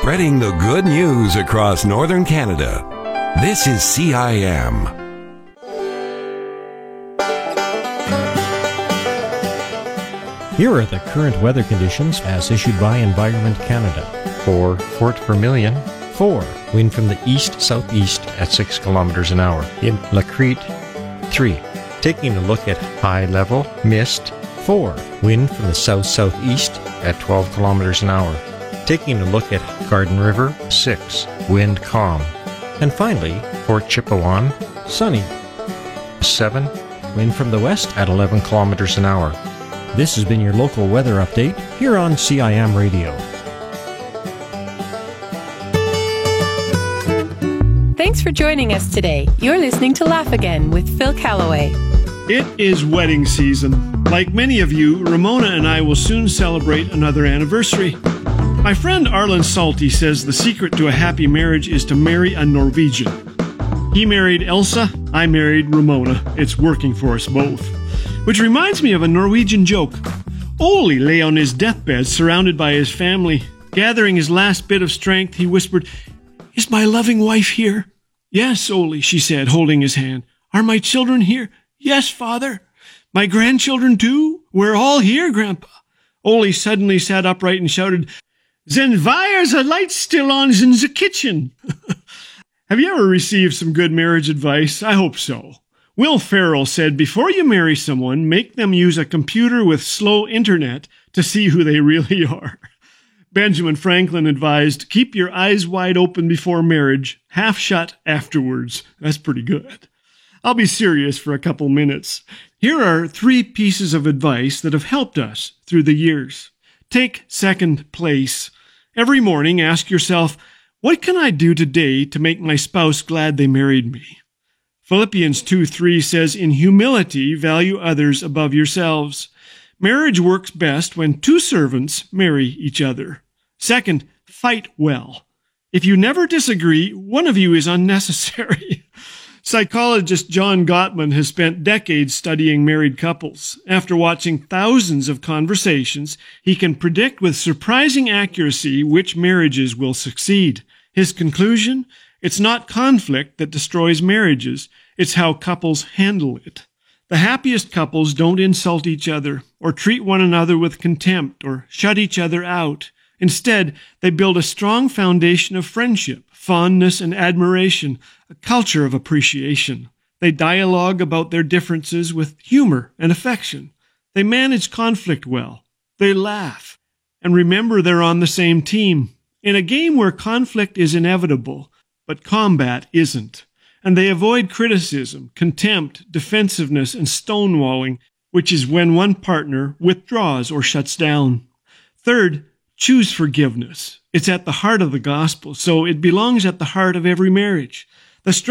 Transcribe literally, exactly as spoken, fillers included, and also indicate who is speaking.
Speaker 1: spreading the good news across northern Canada. This is C I M.
Speaker 2: Here are the current weather conditions as issued by Environment Canada.
Speaker 3: For Fort Vermilion,
Speaker 2: four.
Speaker 3: wind from the east-southeast at six kilometers an hour. In La Crete, three. Taking a look at high level, mist,
Speaker 2: four.
Speaker 3: wind from the south-southeast at twelve kilometers an hour. Taking a look at Garden River, six. Wind calm. And finally, Fort Chipewyan,
Speaker 2: Sunny.
Speaker 3: seven.
Speaker 2: Wind from the west.
Speaker 3: At eleven kilometers an hour.
Speaker 2: This has been your local weather update here on C I M Radio.
Speaker 4: Thanks for joining us today. You're listening to Laugh Again with Phil Callaway.
Speaker 5: It is wedding season. Like many of you, Ramona and I will soon celebrate another anniversary. My friend Arlen Salty says the secret to a happy marriage is to marry a Norwegian. He married Elsa, I married Ramona. It's working for us both. Which reminds me of a Norwegian joke. Ole lay on his deathbed surrounded by his family. Gathering his last bit of strength, he whispered, "Is my loving wife here?" "Yes, Ole," she said, holding his hand. "Are my children here?" "Yes, father." "My grandchildren too?" "We're all here, Grandpa." Ole suddenly sat upright and shouted, "Then why are the lights still on in the kitchen?" Have you ever received some good marriage advice? I hope so. Will Ferrell said, before you marry someone, make them use a computer with slow internet to see who they really are. Benjamin Franklin advised, keep your eyes wide open before marriage, half shut afterwards. That's pretty good. I'll be serious for a couple minutes. Here are three pieces of advice that have helped us through the years. Take second place. Every morning, ask yourself, what can I do today to make my spouse glad they married me? Philippians two three says, in humility, value others above yourselves. Marriage works best when two servants marry each other. Second, fight well. If you never disagree, one of you is unnecessary. Psychologist John Gottman has spent decades studying married couples. After watching thousands of conversations, he can predict with surprising accuracy which marriages will succeed. His conclusion? It's not conflict that destroys marriages. It's how couples handle it. The happiest couples don't insult each other or treat one another with contempt or shut each other out. Instead, they build a strong foundation of friendship, fondness, and admiration, a culture of appreciation. They dialogue about their differences with humor and affection. They manage conflict well. They laugh. And remember they're on the same team. In a game where conflict is inevitable, but combat isn't. And they avoid criticism, contempt, defensiveness, and stonewalling, which is when one partner withdraws or shuts down. Third, choose forgiveness. It's at the heart of the gospel, so it belongs at the heart of every marriage. The